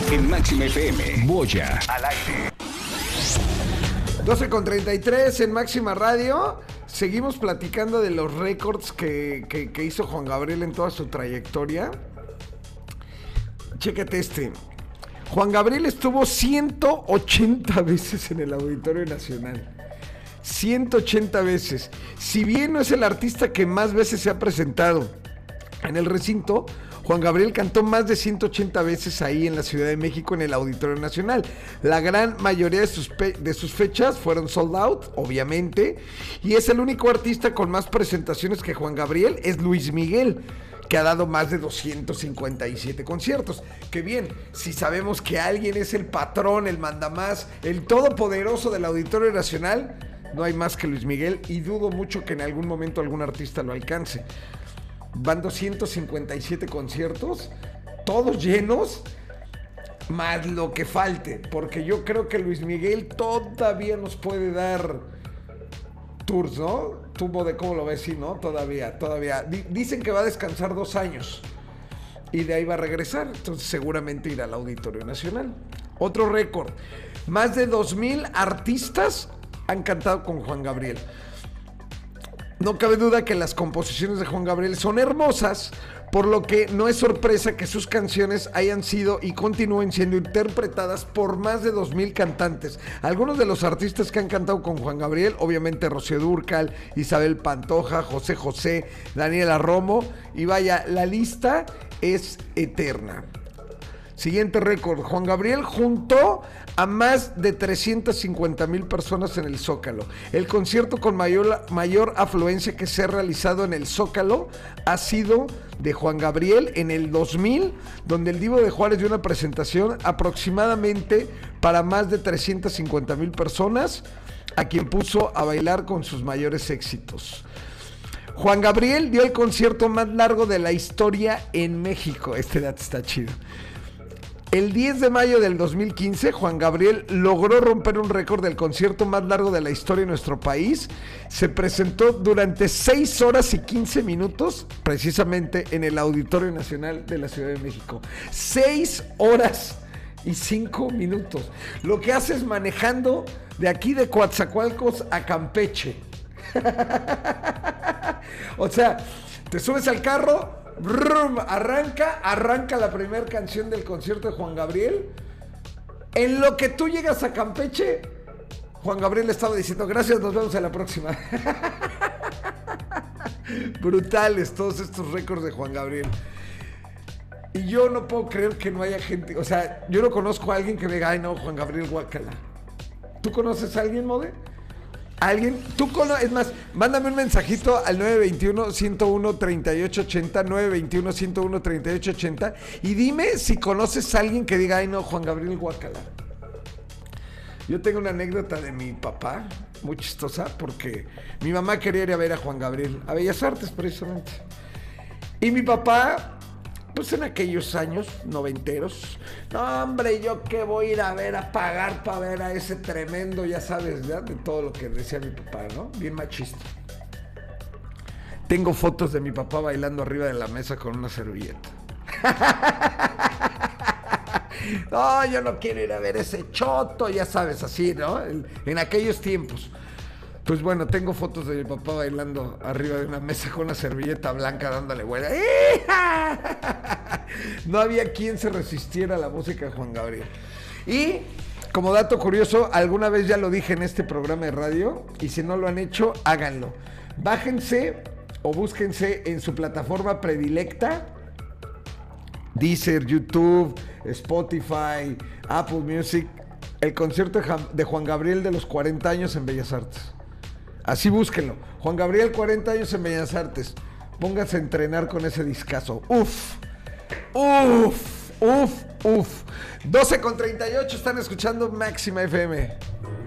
En Máxima FM, Boya. Al aire. 12:33 en Máxima Radio. Seguimos platicando de los récords que hizo Juan Gabriel en toda su trayectoria. Chécate este. Juan Gabriel estuvo 180 veces en el Auditorio Nacional. 180 veces. Si bien no es el artista que más veces se ha presentado en el recinto, Juan Gabriel cantó más de 180 veces ahí en la Ciudad de México en el Auditorio Nacional. La gran mayoría de sus fechas fueron sold out, obviamente, y es el único artista con más presentaciones que Juan Gabriel, es Luis Miguel, que ha dado más de 257 conciertos. Que bien, si sabemos que alguien es el patrón, el mandamás, el todopoderoso del Auditorio Nacional, no hay más que Luis Miguel, y dudo mucho que en algún momento algún artista lo alcance. Van 257 conciertos, todos llenos, más lo que falte, porque yo creo que Luis Miguel todavía nos puede dar tours, ¿no? Tubo de cómo lo ves, sí, ¿no? Todavía. Dicen que va a descansar 2 años y de ahí va a regresar, entonces seguramente irá al Auditorio Nacional. Otro récord, más de 2,000 artistas han cantado con Juan Gabriel. No cabe duda que las composiciones de Juan Gabriel son hermosas, por lo que no es sorpresa que sus canciones hayan sido y continúen siendo interpretadas por más de 2,000 cantantes. Algunos de los artistas que han cantado con Juan Gabriel, obviamente Rocío Dúrcal, Isabel Pantoja, José José, Daniela Romo, y vaya, la lista es eterna. Siguiente récord, Juan Gabriel juntó a más de 350,000 personas en el Zócalo. El concierto con mayor afluencia que se ha realizado en el Zócalo ha sido de Juan Gabriel en el 2000, donde el Divo de Juárez dio una presentación aproximadamente para más de 350,000 personas, a quien puso a bailar con sus mayores éxitos. Juan Gabriel dio el concierto más largo de la historia en México. Este dato está chido. El 10 de mayo del 2015, Juan Gabriel logró romper un récord del concierto más largo de la historia de nuestro país. Se presentó durante 6 horas y 15 minutos, precisamente en el Auditorio Nacional de la Ciudad de México. 6 horas y 5 minutos. Lo que haces manejando de aquí de Coatzacoalcos a Campeche. O sea, te subes al carro, brum, arranca la primera canción del concierto de Juan Gabriel. En lo que tú llegas a Campeche, Juan Gabriel estaba diciendo gracias, nos vemos en la próxima. Brutales todos estos récords de Juan Gabriel. Y yo no puedo creer que no haya gente, o sea, yo no conozco a alguien que me diga, ay no, Juan Gabriel guácala. ¿Tú conoces a alguien, Mode? ¿Alguien? Es más, mándame un mensajito al 921-101-3880, 921-101-3880, y dime si conoces a alguien que diga, ay no, Juan Gabriel guácala. Yo tengo una anécdota de mi papá, muy chistosa, porque mi mamá quería ir a ver a Juan Gabriel, a Bellas Artes precisamente. Y mi papá, pues en aquellos años noventeros, no hombre, yo qué voy a ir a ver, a pagar para ver a ese tremendo, ya sabes, ¿verdad? De todo lo que decía mi papá, ¿no? Bien machista. Tengo fotos de mi papá bailando arriba de la mesa con una servilleta. No, yo no quiero ir a ver ese choto, ya sabes, así, ¿no? En aquellos tiempos. Pues bueno, tengo fotos de mi papá bailando arriba de una mesa con una servilleta blanca dándole vuelta. No había quien se resistiera a la música de Juan Gabriel. Y como dato curioso, alguna vez ya lo dije en este programa de radio, y si no lo han hecho, háganlo. Bájense o búsquense en su plataforma predilecta, Deezer, YouTube, Spotify, Apple Music, el concierto de Juan Gabriel de los 40 años en Bellas Artes. Así búsquenlo. Juan Gabriel, 40 años en Bellas Artes. Pónganse a entrenar con ese discazo. Uf. 12:38, están escuchando Máxima FM.